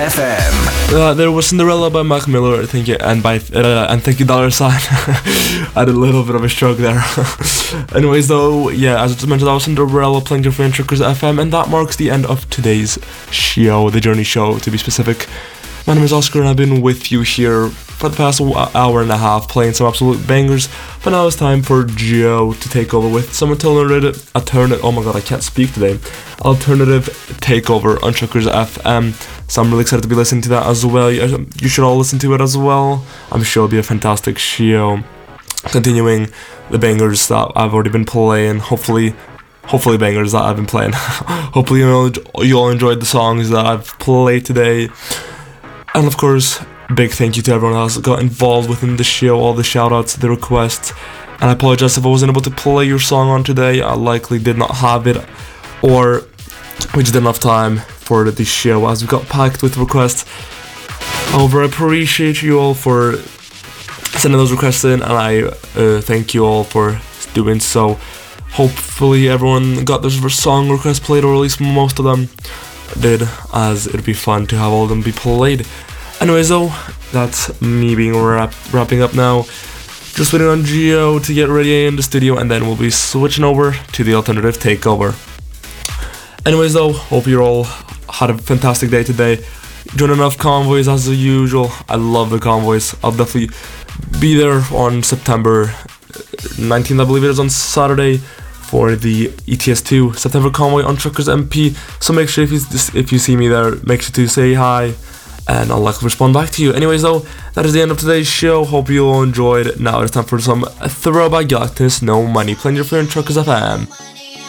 FM. There was Cinderella by Mac Miller, thank you, and thank you $. I did a little bit of a stroke there. Anyways, though, yeah, as I just mentioned, that was Cinderella playing your friend Truckers FM, and that marks the end of today's show, the Journey Show, to be specific. My name is Oscar, and I've been with you here for the past hour and a half, playing some absolute bangers. But now it's time for Joe to take over with some alternative. Oh my god, I can't speak today. Alternative takeover on Truckers FM. So I'm really excited to be listening to that as well. You should all listen to it as well. I'm sure it'll be a fantastic show. Continuing the bangers that I've already been playing. Hopefully bangers that I've been playing. Hopefully you all enjoyed the songs that I've played today. And of course, big thank you to everyone else that got involved within the show, all the shoutouts, the requests. And I apologize if I wasn't able to play your song on today. I likely did not have it, or we just didn't have time for the show as we got packed with requests. However, I appreciate you all for sending those requests in, and I thank you all for doing so. Hopefully everyone got their song requests played, or at least most of them did, as it'd be fun to have all of them be played. Anyways, though, that's me being wrapping up now. Just waiting on Gio to get ready in the studio, and then we'll be switching over to the alternative takeover. Anyways, though, hope you all had a fantastic day today. Doing enough convoys as usual. I love the convoys. I'll definitely be there on September 19th, I believe it is, on Saturday, for the ETS2 September convoy on Truckers MP. So make sure if you see me there, make sure to say hi, and I'll likely respond back to you. Anyways, though, that is the end of today's show. Hope you all enjoyed. Now it's time for some throwback Galactus No Money, playing your favorite Truckers FM.